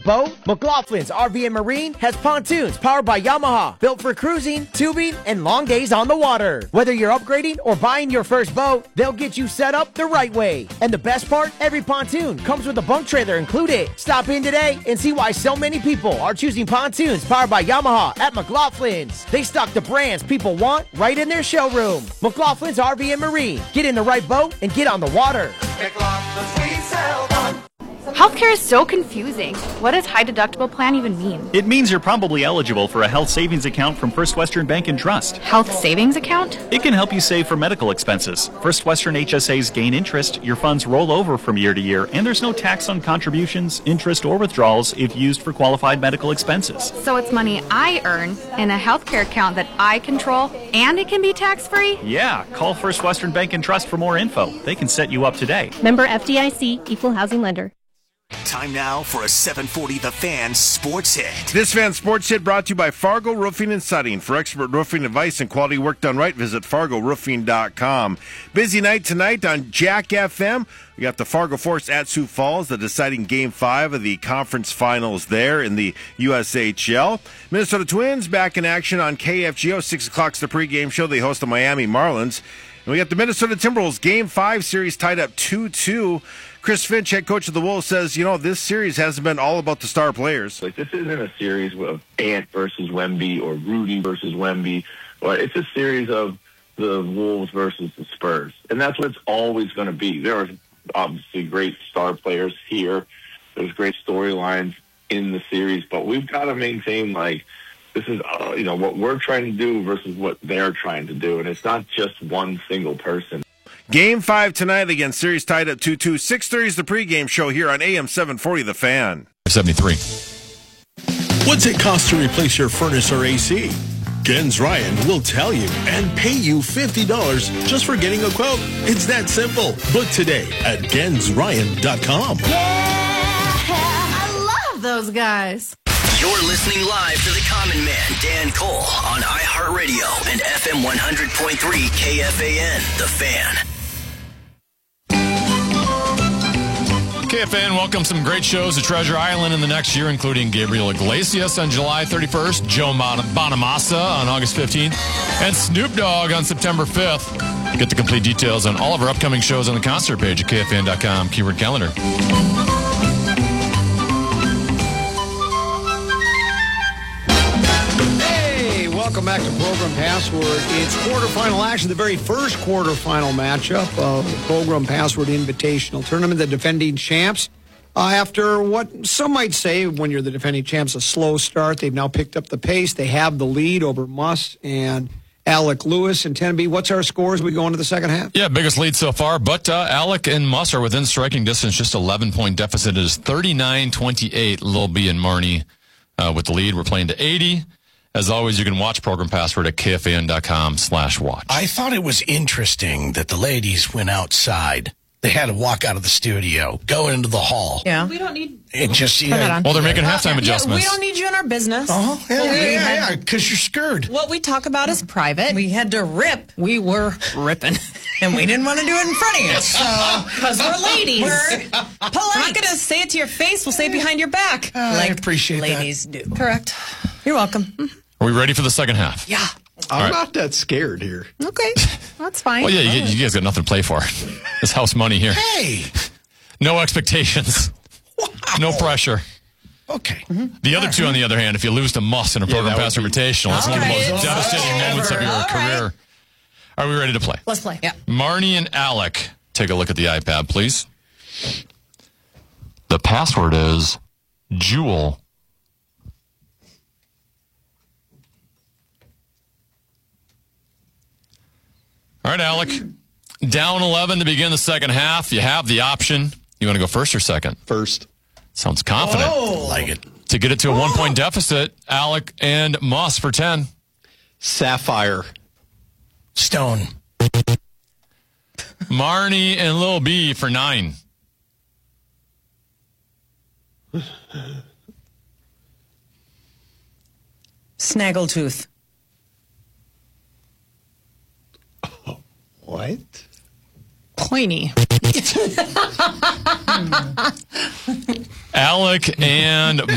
boat? McLaughlin's RV and Marine has pontoons powered by Yamaha, built for cruising, tubing, and long days on the water. Whether you're upgrading or buying your first boat, they'll get you set up the right way. And the best part, every pontoon comes with a bunk trailer included. Stop in today and see why so many people are choosing pontoons powered by Yamaha at McLaughlin's. They stock the brands people want right in their showroom. McLaughlin's RV and Marine. Get in the right boat and get on the water. Healthcare is so confusing. What does high deductible plan even mean? It means you're probably eligible for a health savings account from First Western Bank and Trust. Health savings account? It can help you save for medical expenses. First Western HSAs gain interest, your funds roll over from year to year, and there's no tax on contributions, interest, or withdrawals if used for qualified medical expenses. So it's money I earn in a healthcare account that I control, and it can be tax-free? Yeah, call First Western Bank and Trust for more info. They can set you up today. Member FDIC, Equal Housing Lender. Time now for a 740 The Fan Sports Hit. This Fan Sports Hit brought to you by Fargo Roofing and Siding. For expert roofing advice and quality work done right, visit FargoRoofing.com. Busy night tonight on Jack FM. We got the Fargo Force at Sioux Falls, the deciding Game 5 of the conference finals there in the USHL. Minnesota Twins back in action on KFGO. 6 o'clock's the pregame show. They host the Miami Marlins. And we got the Minnesota Timberwolves Game 5 series tied up 2-2. Chris Finch, head coach of the Wolves, says, this series hasn't been all about the star players. This isn't a series of Ant versus Wemby or Rudy versus Wemby. But it's a series of the Wolves versus the Spurs. And that's what it's always going to be. There are obviously great star players here. There's great storylines in the series. But we've got to maintain, this is, what we're trying to do versus what they're trying to do. And it's not just one single person. Game 5 tonight, again, series tied at 2-2. 6:30 is the pregame show here on AM 740 The Fan. 73. What's it cost to replace your furnace or AC? Gens Ryan will tell you and pay you $50 just for getting a quote. It's that simple. Book today at GensRyan.com. Yeah, I love those guys. You're listening live to the Common Man, Dan Cole, on iHeartRadio and FM 100.3 KFAN, The Fan. KFAN welcomes some great shows at Treasure Island in the next year, including Gabriel Iglesias on July 31st, Joe Bonamassa on August 15th, and Snoop Dogg on September 5th. Get the complete details on all of our upcoming shows on the concert page at KFAN.com, keyword calendar. Welcome back to Program Password. It's quarterfinal action, the very first quarterfinal matchup of the Program Password Invitational Tournament. The defending champs, after what some might say when you're the defending champs, a slow start, they've now picked up the pace. They have the lead over Muss and Alec Lewis and Tenby. What's our score as we go into the second half? Yeah, biggest lead so far, but Alec and Muss are within striking distance, just 11-point deficit. It is 39-28, Lil B and Marnie with the lead. We're playing to 80. As always, you can watch Program Password at KFAN.com/watch. I thought it was interesting that the ladies went outside. They had to walk out of the studio, go into the hall. Yeah. We don't need... It just, well, they're making halftime adjustments. We don't need you in our business. Oh, yeah, because you're scared. What we talk about is private. We had to rip. We were ripping. And we didn't want to do it in front of you. So, because we're ladies. We're polite. We're not going to say it to your face. We'll say it behind your back. I appreciate ladies that. do. Correct. You're welcome. Are we ready for the second half? Yeah. I'm not that scared here. Okay. That's fine. Well, yeah, you guys got nothing to play for. It's house money here. Hey. No expectations. Wow. No pressure. Okay. The other two, on the other hand, if you lose to Muss in a Program Pass Invitational, that's one of the most devastating moments of your career. Are we ready to play? Let's play. Yeah. Marnie and Alec, take a look at the iPad, please. The password is Jewel. All right, Alec. Down 11 to begin the second half. You have the option. You want to go first or second? First. Sounds confident. Oh, like it. To get it to a 1-point deficit, Alec and Muss for 10. Sapphire. Stone. Marnie and Lil B for 9. Snaggletooth. What? Pointy. Alec and